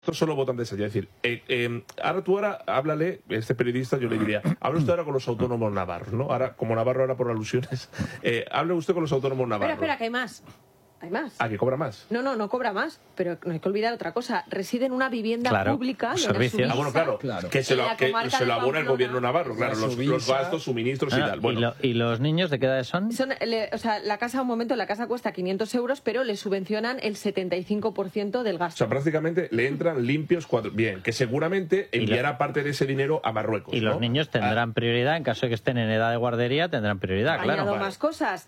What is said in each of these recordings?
Estos son los votantes allá. Es decir, ahora háblale, este periodista, yo le diría, hable usted ahora con los autónomos navarros, ¿no? Ahora, como Navarro ahora por alusiones, hable usted con los autónomos navarros. Espera, que hay más. Hay más. ¿Ah, que cobra más? No cobra más, pero no hay que olvidar otra cosa. Reside en una vivienda pública. Servicio. Bueno, claro. Que se lo abona el gobierno navarro, claro, los gastos, suministros y tal. Bueno. ¿Y los niños de qué edad son? La casa, un momento, la casa cuesta 500 euros, pero le subvencionan el 75% del gasto. O sea, prácticamente le entran limpios Bien, que seguramente enviará parte de ese dinero a Marruecos. Y los niños tendrán prioridad, en caso de que estén en edad de guardería, tendrán prioridad, claro. Añado más cosas.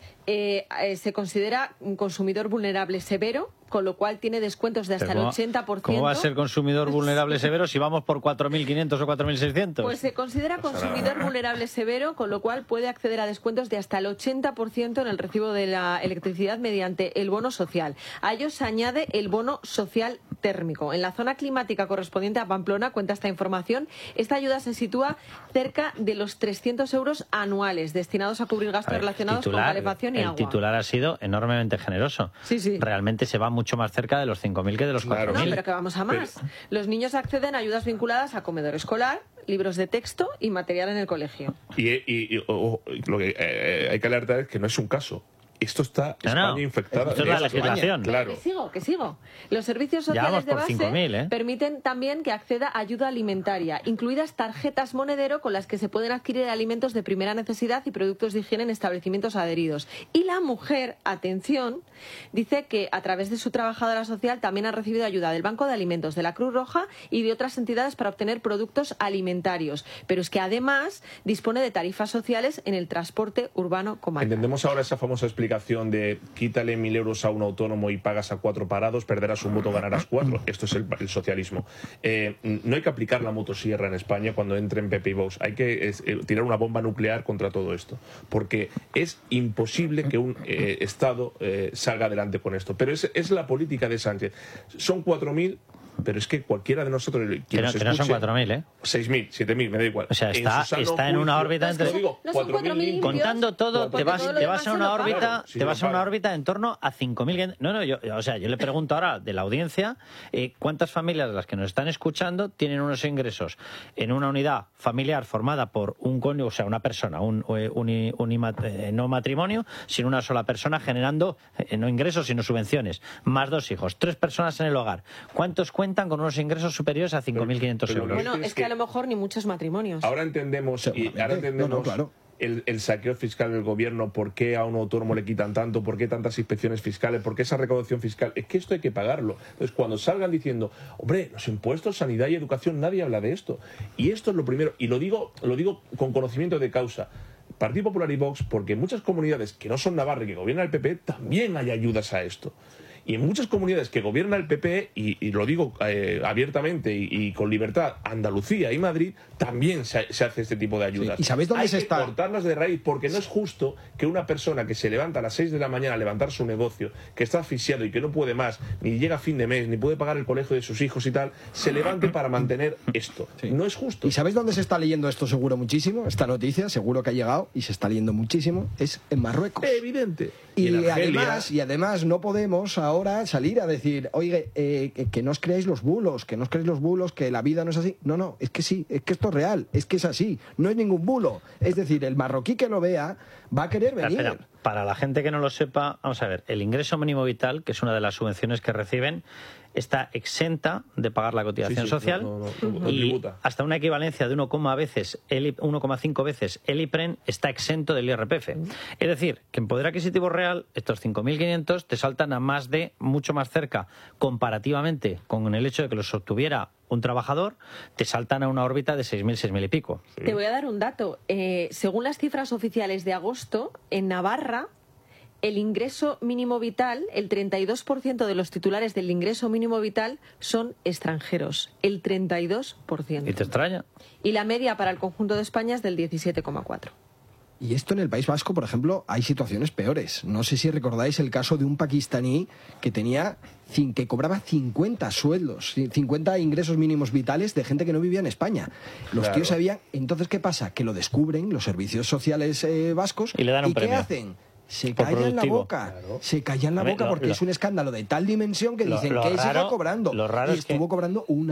Se considera un consumidor vulnerable severo, con lo cual tiene descuentos de hasta el 80%. ¿Cómo va a ser consumidor vulnerable severo si vamos por 4.500 o 4.600? Pues se considera consumidor vulnerable severo, con lo cual puede acceder a descuentos de hasta el 80% en el recibo de la electricidad mediante el bono social. A ello se añade el bono social térmico. En la zona climática correspondiente a Pamplona, cuenta esta información, esta ayuda se sitúa cerca de los 300 euros anuales destinados a cubrir gastos relacionados con calefacción y agua. El titular ha sido enormemente generoso. Sí. Realmente se va mucho más cerca de los 5.000 que de los 4.000. No, pero que vamos a más. Los niños acceden a ayudas vinculadas a comedor escolar, libros de texto y material en el colegio. Y lo que hay que alertar es que no es un caso. Esto está España infectada. Esto es la legislación. Claro. Que sigo. Los servicios sociales de base 5.000, permiten también que acceda a ayuda alimentaria, incluidas tarjetas monedero con las que se pueden adquirir alimentos de primera necesidad y productos de higiene en establecimientos adheridos. Y la mujer, atención, dice que a través de su trabajadora social también ha recibido ayuda del Banco de Alimentos, de la Cruz Roja y de otras entidades para obtener productos alimentarios. Pero es que además dispone de tarifas sociales en el transporte urbano comarcal. Entendemos ahora esa famosa explicación de quítale 1.000 euros a un autónomo y pagas a 4 parados, perderás un voto, ganarás 4. Esto es el socialismo. No hay que aplicar la motosierra en España cuando entren PP y Vox. Hay que tirar una bomba nuclear contra todo esto, porque es imposible que un Estado salga adelante con esto. Pero es la política de Sánchez. Son 4.000. Pero es que cualquiera de nosotros que no son 4.000, 6.000, 7.000, me da igual. O sea, está en una órbita entre... Contando todo, te vas a una órbita, en torno a 5.000. Yo le pregunto ahora de la audiencia, ¿cuántas familias de las que nos están escuchando tienen unos ingresos en una unidad familiar formada por un cónyuge, o sea, una persona, no matrimonio, sino una sola persona generando no ingresos, sino subvenciones, más 2 hijos, 3 personas en el hogar? ¿Cuántos cuentan con unos ingresos superiores a 5.500 euros? Bueno, es que a lo mejor ni muchos matrimonios. Ahora entendemos el saqueo fiscal del gobierno, por qué a un autónomo le quitan tanto, por qué tantas inspecciones fiscales, por qué esa recaudación fiscal. Es que esto hay que pagarlo. Entonces, cuando salgan diciendo, hombre, los impuestos, sanidad y educación, nadie habla de esto. Y esto es lo primero, y lo digo con conocimiento de causa. Partido Popular y Vox, porque en muchas comunidades que no son Navarra y que gobierna el PP, también hay ayudas a esto. Y en muchas comunidades que gobierna el PP, y lo digo abiertamente y con libertad, Andalucía y Madrid, también se hace este tipo de ayudas. ¿Y sabéis dónde se está? Hay que cortarlas de raíz, porque no es justo que una persona que se levanta a las 6 de la mañana a levantar su negocio, que está asfixiado y que no puede más, ni llega a fin de mes, ni puede pagar el colegio de sus hijos y tal, se levante para mantener esto. Sí. No es justo. ¿Y sabéis dónde se está leyendo esto seguro muchísimo? Esta noticia seguro que ha llegado y se está leyendo muchísimo. Es en Marruecos. Evidente. Y además no podemos ahora salir a decir, oye, que no os creáis los bulos, que la vida no es así. No, es que sí, es que esto es real, es que es así, no es ningún bulo. Es decir, el marroquí que lo vea va a querer venir. Espera, para la gente que no lo sepa, vamos a ver, el ingreso mínimo vital, que es una de las subvenciones que reciben, está exenta de pagar la cotización social y hasta una equivalencia de 1,5 veces el IPREN está exento del IRPF. Es decir, que en poder adquisitivo real estos 5.500 te saltan a mucho más cerca comparativamente con el hecho de que los obtuviera un trabajador, te saltan a una órbita de 6.000 y pico. Te voy a dar un dato. Según las cifras oficiales de agosto, en Navarra, el ingreso mínimo vital, el 32% de los titulares del ingreso mínimo vital son extranjeros. El 32%. ¿Y te extraña? Y la media para el conjunto de España es del 17,4%. Y esto en el País Vasco, por ejemplo, hay situaciones peores. No sé si recordáis el caso de un pakistaní que cobraba 50 sueldos, 50 ingresos mínimos vitales de gente que no vivía en España. Los tíos sabían. Entonces, ¿qué pasa? Que lo descubren los servicios sociales vascos. Y le dan un premio. ¿Qué hacen? se callan la boca. Claro. Se callan la boca porque es un escándalo de tal dimensión que dicen que él siga cobrando. Lo raro y estuvo cobrando una